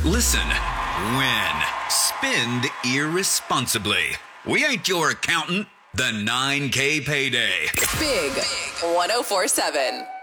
Listen, win, spend irresponsibly. We ain't your accountant. The 9K Payday. Big 1047.